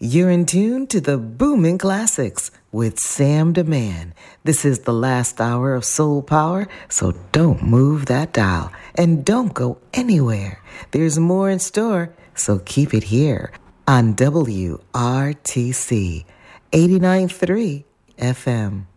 You're in tune to the Booming Classics with Sam DeMan. This is the last hour of Soul Power, so don't move that dial and don't go anywhere. There's more in store, so keep it here on WRTC 89.3 FM.